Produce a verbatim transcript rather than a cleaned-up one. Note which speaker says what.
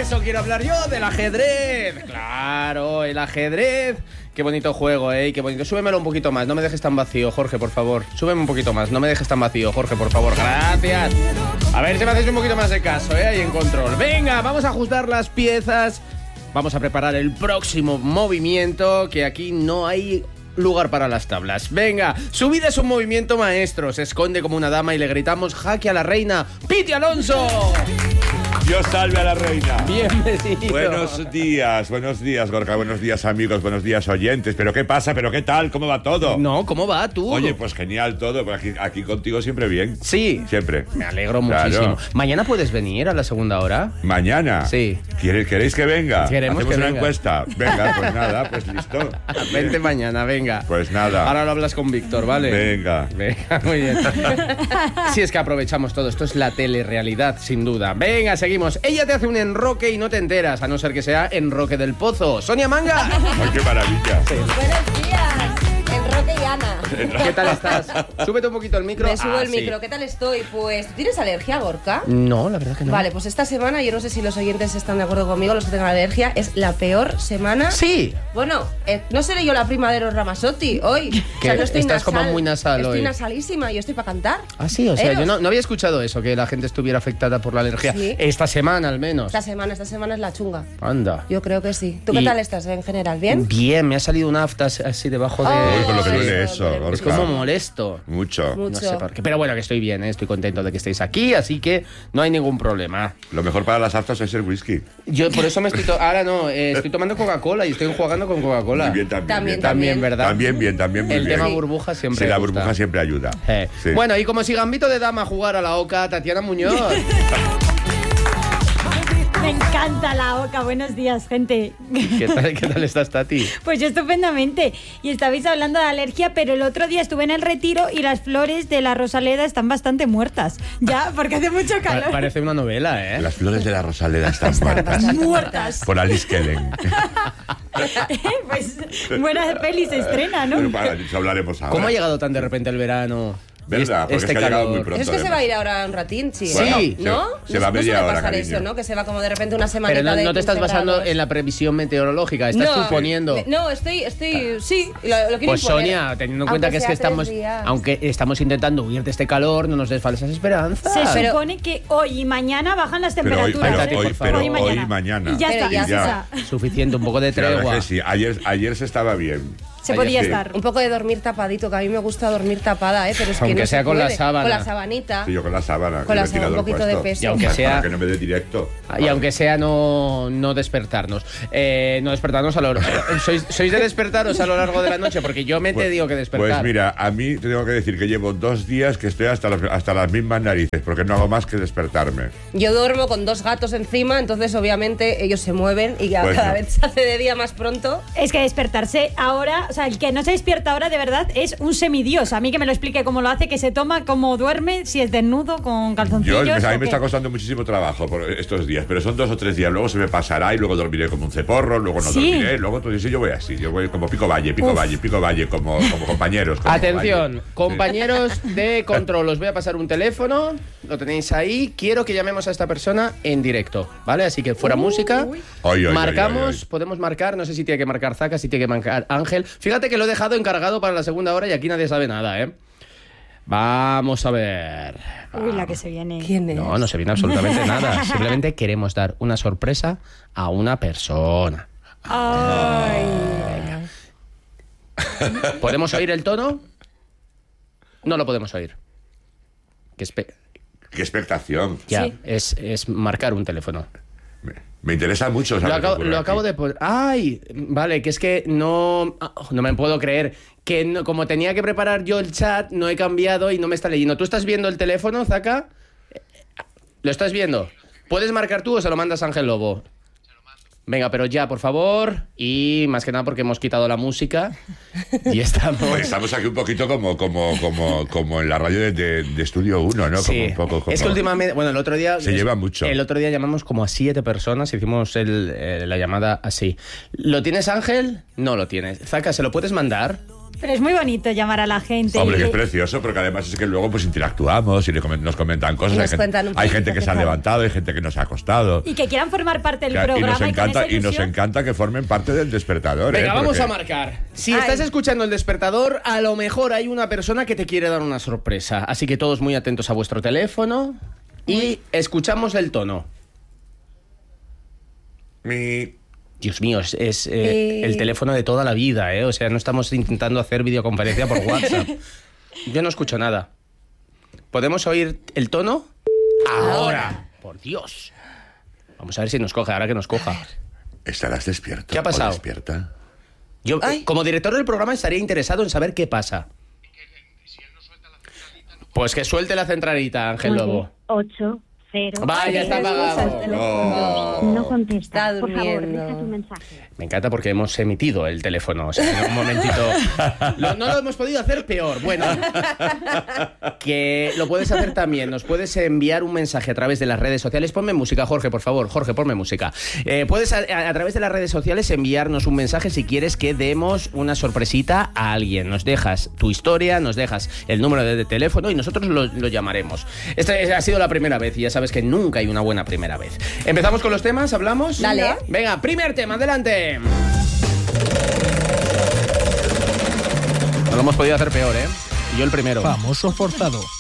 Speaker 1: eso quiero hablar yo, del ajedrez. Claro, el ajedrez. Qué bonito juego, ¿eh? Qué bonito. Súbemelo un poquito más, no me dejes tan vacío, Jorge, por favor. Súbeme un poquito más, no me dejes tan vacío, Jorge, por favor. Gracias. A ver si me hacéis un poquito más de caso, ¿eh? Ahí en control. Venga, vamos a ajustar las piezas. Vamos a preparar el próximo movimiento, que aquí no hay lugar para las tablas. Venga, su vida es un movimiento maestro. Se esconde como una dama y le gritamos jaque a la reina. ¡Piti Alonso!
Speaker 2: Dios salve a la reina.
Speaker 1: Bienvenido.
Speaker 2: Buenos días, buenos días, Gorka. Buenos días, amigos. Buenos días, oyentes. ¿Pero qué pasa? ¿Pero qué tal? ¿Cómo va todo?
Speaker 1: No, ¿cómo va tú?
Speaker 2: Oye, pues genial todo. Pues aquí, aquí contigo siempre bien.
Speaker 1: Sí.
Speaker 2: Siempre.
Speaker 1: Me alegro
Speaker 2: Claro.
Speaker 1: muchísimo. ¿Mañana puedes venir a la segunda hora?
Speaker 2: ¿Mañana?
Speaker 1: Sí.
Speaker 2: ¿Queréis, ¿Queréis que venga?
Speaker 1: Queremos
Speaker 2: Hacemos
Speaker 1: que
Speaker 2: una
Speaker 1: venga.
Speaker 2: encuesta. Venga, pues nada, pues listo.
Speaker 1: Vente mañana, venga.
Speaker 2: Pues nada.
Speaker 1: Ahora lo hablas con Víctor, ¿vale?
Speaker 2: Venga.
Speaker 1: Venga, muy bien. Sí, es que aprovechamos todo. Esto es la telerrealidad, sin duda. Venga, seguimos. Ella te hace un enroque y no te enteras, a no ser que sea enroque del pozo. ¡Sonia Manga!
Speaker 2: ¡Ay, qué maravilla!
Speaker 3: Buenos días, Enroque y Ana.
Speaker 1: ¿Qué tal estás? Súbete un poquito el micro.
Speaker 3: Me subo
Speaker 1: Ah,
Speaker 3: el
Speaker 1: sí.
Speaker 3: micro, ¿qué tal estoy? Pues, ¿tienes alergia, Gorka?
Speaker 1: No, la verdad que no.
Speaker 3: Vale, pues esta semana, yo no sé si los oyentes están de acuerdo conmigo, los que tengan alergia, es la peor semana.
Speaker 1: Sí.
Speaker 3: Bueno, eh, no seré yo la prima de los Ramazotti hoy. O
Speaker 1: Que
Speaker 3: sea, no estoy
Speaker 1: estás
Speaker 3: nasal.
Speaker 1: como muy nasal
Speaker 3: Estoy
Speaker 1: hoy.
Speaker 3: nasalísima, yo estoy para cantar.
Speaker 1: Ah, sí, o sea,
Speaker 3: Eros.
Speaker 1: yo no, no había escuchado eso, que la gente estuviera afectada por la alergia.
Speaker 3: Sí.
Speaker 1: Esta semana, al menos.
Speaker 3: Esta semana, esta semana es la chunga.
Speaker 1: Anda.
Speaker 3: Yo creo que sí. ¿Tú
Speaker 1: Y-
Speaker 3: qué tal estás en general? ¿Bien?
Speaker 1: Bien, me ha salido un afta así debajo de...
Speaker 3: Ay,
Speaker 2: Uy, con lo que
Speaker 3: Sí.
Speaker 2: duele eso,
Speaker 3: Es
Speaker 1: Es
Speaker 2: Gorka.
Speaker 1: como molesto.
Speaker 2: Mucho.
Speaker 3: Mucho.
Speaker 1: No sé por qué. Pero bueno, que estoy bien, ¿eh? Estoy contento de que estéis aquí, así que no hay ningún problema.
Speaker 2: Lo mejor para las aftas es el whisky.
Speaker 1: Yo por eso me estoy... to- Ahora no, eh, estoy tomando Coca-Cola y estoy jugando con Coca-Cola.
Speaker 2: Muy bien, también.
Speaker 3: También,
Speaker 2: bien.
Speaker 1: También, ¿verdad?
Speaker 2: También bien, también muy
Speaker 1: El
Speaker 2: bien.
Speaker 1: tema
Speaker 3: Sí.
Speaker 1: burbuja siempre
Speaker 2: Sí, la
Speaker 1: gusta.
Speaker 2: burbuja siempre ayuda.
Speaker 1: Eh.
Speaker 2: Sí.
Speaker 1: Bueno, y como si Gambito de Dama jugara a la Oca, Tatiana Muñoz.
Speaker 4: Me encanta la Oca. Buenos días, gente.
Speaker 1: ¿Qué tal, qué tal estás, Tati?
Speaker 4: Pues yo estupendamente. Y estabais hablando de alergia, pero el otro día estuve en el retiro y las flores de la Rosaleda están bastante muertas. Ya, porque hace mucho
Speaker 1: Pa-
Speaker 4: calor.
Speaker 1: parece una novela, ¿eh?
Speaker 2: Las flores de la Rosaleda están muertas.
Speaker 4: Muertas.
Speaker 2: Por Alice Kellen.
Speaker 4: Pues buena peli se estrena,
Speaker 2: Pero
Speaker 4: ¿no?
Speaker 2: para eso hablaremos ahora.
Speaker 1: ¿Cómo ha llegado tan de repente el verano?
Speaker 2: ¿Verdad? Porque es que ha llegado muy pronto.
Speaker 3: Es que se
Speaker 2: además.
Speaker 3: va a ir ahora un ratín, sí.
Speaker 1: Bueno,
Speaker 3: ¿eh?
Speaker 2: se-
Speaker 3: ¿No?
Speaker 2: se
Speaker 3: No-
Speaker 2: va
Speaker 3: no
Speaker 2: media
Speaker 3: suele
Speaker 2: hora,
Speaker 3: pasar
Speaker 2: cariño.
Speaker 3: eso, ¿no? Que se va como de repente una semanita
Speaker 1: Pero no,
Speaker 3: de
Speaker 1: no te estás
Speaker 3: quince
Speaker 1: basando
Speaker 3: grados.
Speaker 1: en la previsión meteorológica, estás
Speaker 3: No,
Speaker 1: suponiendo.
Speaker 3: me- No, estoy, estoy, sí, lo, lo quiero
Speaker 1: Pues
Speaker 3: imponer.
Speaker 1: Sonia, teniendo en cuenta
Speaker 3: Aunque
Speaker 1: que es que
Speaker 3: sea tres
Speaker 1: estamos,
Speaker 3: días.
Speaker 1: aunque estamos intentando huir de este calor, no nos des falsas esperanzas.
Speaker 4: Se
Speaker 3: Pero-
Speaker 4: supone que hoy y mañana bajan las
Speaker 2: Pero hoy,
Speaker 4: temperaturas.
Speaker 2: pero
Speaker 1: ¿eh?
Speaker 2: hoy,
Speaker 1: Por favor.
Speaker 2: pero
Speaker 4: Hoy y mañana.
Speaker 2: hoy mañana.
Speaker 4: Y ya
Speaker 3: Pero
Speaker 4: está,
Speaker 3: ya.
Speaker 4: y ya está.
Speaker 1: Suficiente, un poco de
Speaker 2: Sí, la verdad
Speaker 1: tregua.
Speaker 2: es que sí. Ayer, ayer se estaba bien.
Speaker 4: Se
Speaker 1: Ayer
Speaker 4: podía
Speaker 2: sí.
Speaker 4: estar.
Speaker 3: Un poco de dormir tapadito, que a mí me gusta dormir tapada, ¿eh? Pero es que
Speaker 1: Aunque
Speaker 3: no
Speaker 1: sea
Speaker 3: se
Speaker 1: con la
Speaker 3: puede.
Speaker 1: sábana.
Speaker 3: Con la sabanita.
Speaker 2: Sí, yo con la sábana.
Speaker 3: Con la
Speaker 2: el
Speaker 3: sábana, un
Speaker 2: ventilador
Speaker 3: poquito de
Speaker 2: puesto.
Speaker 3: peso.
Speaker 1: Y aunque sea-
Speaker 2: Para que no me dé directo.
Speaker 1: Y aunque sea no, no despertarnos. Eh, no despertarnos a lo ¿Sois, ¿Sois de despertaros a lo largo de la noche? Porque yo me he
Speaker 2: Pues-
Speaker 1: tenido que despertar.
Speaker 2: Pues mira, a mí te tengo que decir que llevo dos días que estoy hasta las, hasta las mismas narices, porque no hago más que despertarme.
Speaker 3: Yo duermo con dos gatos encima, entonces obviamente ellos se mueven y ya
Speaker 2: Pues
Speaker 3: cada
Speaker 2: no.
Speaker 3: vez se hace de día más pronto.
Speaker 4: Es que despertarse ahora, o sea, el que no se despierta ahora de verdad es un semidios. A mí que me lo explique cómo lo hace, que se toma, cómo duerme, si es desnudo, con
Speaker 2: Yo,
Speaker 4: calzoncillos.
Speaker 2: a mí
Speaker 4: o
Speaker 2: me
Speaker 4: qué.
Speaker 2: está costando muchísimo trabajo por estos días, pero son dos o tres días. Luego se me pasará y luego dormiré como un ceporro, luego no
Speaker 4: Sí.
Speaker 2: dormiré, luego todo eso yo voy así. Yo voy como pico valle, pico
Speaker 4: Uf.
Speaker 2: valle, pico valle, como, como compañeros. como
Speaker 1: Atención,
Speaker 2: valle.
Speaker 1: compañeros de control, os voy a pasar un teléfono, lo tenéis ahí, quiero que llamemos a esta persona en directo, ¿vale? Así que fuera música,
Speaker 2: Ay, ay,
Speaker 1: marcamos,
Speaker 2: ay, ay, ay.
Speaker 1: podemos marcar, no sé si tiene que marcar Zaka, si tiene que marcar Ángel. Fíjate que lo he dejado encargado para la segunda hora y aquí nadie sabe nada, ¿eh? Vamos a ver.
Speaker 4: Uy, la que se viene.
Speaker 3: ¿Quién es?
Speaker 1: No, no se viene absolutamente nada, simplemente queremos dar una sorpresa a una persona.
Speaker 4: Ay.
Speaker 1: ¿Podemos oír el tono? No lo podemos oír. Que espe-
Speaker 2: Qué expectación.
Speaker 1: Ya,
Speaker 4: Sí.
Speaker 1: es, es marcar un teléfono.
Speaker 2: Me, me interesa mucho
Speaker 1: Lo
Speaker 2: saber qué
Speaker 1: acabo,
Speaker 2: ocurre
Speaker 1: lo
Speaker 2: aquí.
Speaker 1: acabo de poner. ¡Ay! Vale, que es que no. ah, No me puedo creer. Que no- como tenía que preparar yo el chat, no he cambiado y no me está leyendo. ¿Tú estás viendo el teléfono, Zaka? ¿Lo estás viendo? ¿Puedes marcar tú o se lo mandas a Ángel Lobo? Venga, pero ya, por favor. Y más que nada porque hemos quitado la música. Y estamos.
Speaker 2: Pues estamos aquí un poquito como, como, como, como en la radio de, de- de Estudio uno, ¿no? Como
Speaker 1: Sí.
Speaker 2: un poco, como-
Speaker 1: Es que últimamente, bueno, el otro día
Speaker 2: Se lleva mucho.
Speaker 1: El otro día llamamos como a siete personas, hicimos el, eh, la llamada así. ¿Lo tienes, Ángel? No lo tienes. Zaka, ¿se lo puedes mandar?
Speaker 4: Pero es muy bonito llamar a la gente.
Speaker 2: Hombre,
Speaker 4: y-
Speaker 2: que es precioso, porque además es que luego pues interactuamos y le comen- nos comentan cosas.
Speaker 3: Y nos
Speaker 2: hay gente,
Speaker 3: cuentan un
Speaker 2: hay
Speaker 3: poquito
Speaker 2: gente que
Speaker 3: qué
Speaker 2: se ha
Speaker 3: tal.
Speaker 2: levantado, hay gente que nos ha acostado.
Speaker 4: Y que quieran formar parte del
Speaker 2: Que- y
Speaker 4: programa.
Speaker 2: nos
Speaker 4: con
Speaker 2: encanta
Speaker 4: esa
Speaker 2: y nos
Speaker 4: ilusión.
Speaker 2: encanta que formen parte del despertador.
Speaker 1: Venga,
Speaker 2: ¿eh?
Speaker 1: vamos
Speaker 2: Porque-
Speaker 1: a marcar. Si
Speaker 3: Ay.
Speaker 1: estás escuchando el despertador, a lo mejor hay una persona que te quiere dar una sorpresa. Así que todos muy atentos a vuestro teléfono y escuchamos el tono.
Speaker 2: Mi...
Speaker 1: Dios mío, es, es, eh,
Speaker 3: Eh.
Speaker 1: el teléfono de toda la vida, ¿eh? O sea, no estamos intentando hacer videoconferencia por WhatsApp. Yo no escucho nada. ¿Podemos oír el tono? Ahora. Por Dios. Vamos a ver si nos coge, ahora que nos coja.
Speaker 2: ¿Estarás despierto?
Speaker 1: ¿Qué ha pasado?
Speaker 2: ¿O despierta?
Speaker 1: Yo,
Speaker 3: Ay.
Speaker 1: como director del programa, estaría interesado en saber qué pasa. Pues que suelte la centralita, Ángel Lobo.
Speaker 5: ocho, cero.
Speaker 1: Vaya, está apagado.
Speaker 2: No.
Speaker 5: No contesta.
Speaker 3: Está
Speaker 5: Por favor,
Speaker 3: durmiendo.
Speaker 5: deja tu mensaje.
Speaker 1: Me encanta porque hemos emitido el teléfono. O sea, en un momentito. Lo- no lo hemos podido hacer peor. Bueno, que lo puedes hacer también. Nos puedes enviar un mensaje a través de las redes sociales. Ponme música, Jorge, por favor. Jorge, ponme música. Eh, puedes a, a- a través de las redes sociales enviarnos un mensaje si quieres que demos una sorpresita a alguien. Nos dejas tu historia, nos dejas el número de, de teléfono y nosotros lo, lo llamaremos. Esta es- ha sido la primera vez y ya sabes que nunca hay una buena primera vez. ¿Empezamos con los temas? ¿Hablamos?
Speaker 3: Dale.
Speaker 1: Venga, primer tema, adelante. No lo hemos podido hacer peor, ¿eh? Y yo el primero.
Speaker 6: Famoso forzado.